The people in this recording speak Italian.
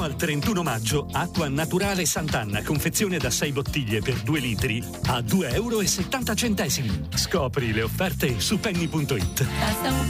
al 31 maggio, acqua naturale Sant'Anna, confezione da 6 bottiglie per 2 litri, a €2,70. Scopri le offerte su penny.it.